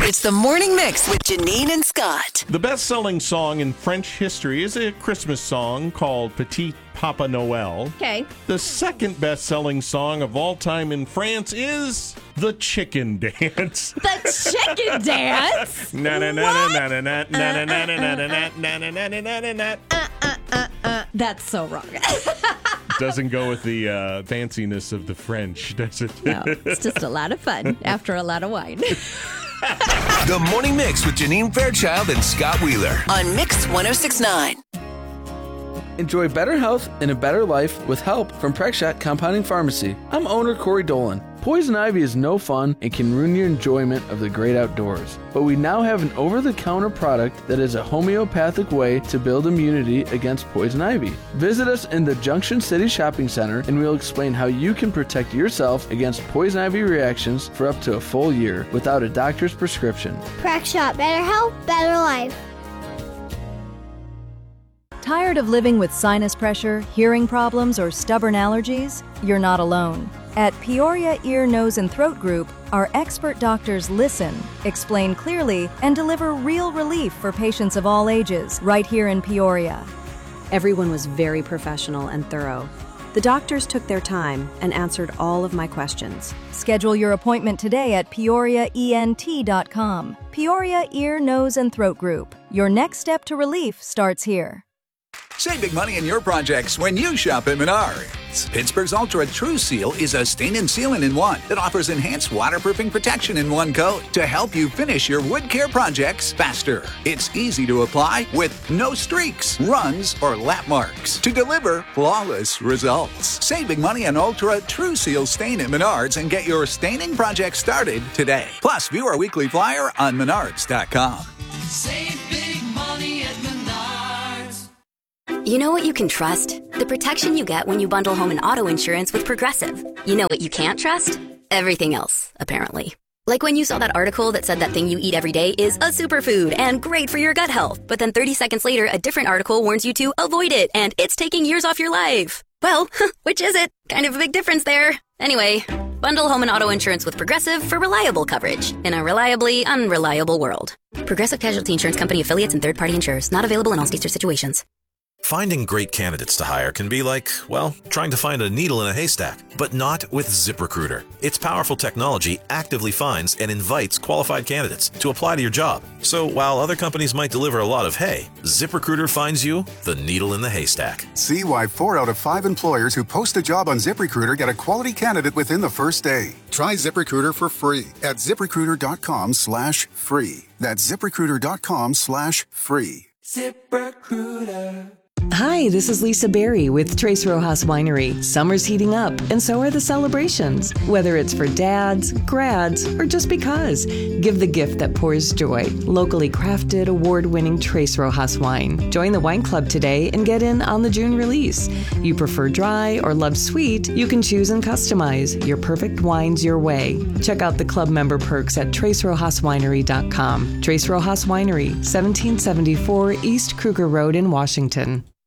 It's the Morning Mix with Janine and Scott. The best-selling song in French history is a Christmas song called Petit Papa Noel. Okay. The second best-selling song of all time in France is The Chicken Dance. The Chicken Dance? That's so wrong. Doesn't go with the fanciness of the French, does it? No, it's just a lot of fun after a lot of wine. The Morning Mix with Janine Fairchild and Scott Wheeler. On Mix 106.9. Enjoy better health and a better life with help from Prexshot Compounding Pharmacy. I'm owner Corey Dolan. Poison ivy is no fun and can ruin your enjoyment of the great outdoors. But we now have an over-the-counter product that is a homeopathic way to build immunity against poison ivy. Visit us in the Junction City Shopping Center and we'll explain how you can protect yourself against poison ivy reactions for up to a full year without a doctor's prescription. Prexshot, better health, better life. Tired of living with sinus pressure, hearing problems, or stubborn allergies? You're not alone. At Peoria Ear, Nose, and Throat Group, our expert doctors listen, explain clearly, and deliver real relief for patients of all ages right here in Peoria. Everyone was very professional and thorough. The doctors took their time and answered all of my questions. Schedule your appointment today at PeoriaENT.com. Peoria Ear, Nose, and Throat Group. Your next step to relief starts here. Save big money in your projects when you shop at Menards. Pittsburgh's Ultra True Seal is a stain and sealant in one that offers enhanced waterproofing protection in one coat to help you finish your wood care projects faster. It's easy to apply with no streaks, runs, or lap marks to deliver flawless results. Save big money on Ultra True Seal stain at Menards and get your staining project started today. Plus, view our weekly flyer on Menards.com. Save big money at Menards. You know what you can trust? The protection you get when you bundle home and auto insurance with Progressive. You know what you can't trust? Everything else, apparently. Like when you saw that article that said that thing you eat every day is a superfood and great for your gut health, but then 30 seconds later, a different article warns you to avoid it and it's taking years off your life. Well, which is it? Kind of a big difference there. Anyway, bundle home and auto insurance with Progressive for reliable coverage in a reliably unreliable world. Progressive Casualty Insurance Company affiliates and third-party insurers. Not available in all states or situations. Finding great candidates to hire can be like, well, trying to find a needle in a haystack, but not with ZipRecruiter. Its powerful technology actively finds and invites qualified candidates to apply to your job. So while other companies might deliver a lot of hay, ZipRecruiter finds you the needle in the haystack. See why 4 out of 5 employers who post a job on ZipRecruiter get a quality candidate within the first day. Try ZipRecruiter for free at ZipRecruiter.com/free. That's ZipRecruiter.com/free. ZipRecruiter. Hi, this is Lisa Berry with Tres Rojas Winery. Summer's heating up, and so are the celebrations. Whether it's for dads, grads, or just because, give the gift that pours joy. Locally crafted, award-winning Tres Rojas wine. Join the wine club today and get in on the June release. You prefer dry or love sweet? You can choose and customize your perfect wines your way. Check out the club member perks at TresRojasWinery.com. Tres Rojas Winery, 1774 East Kruger Road in Washington.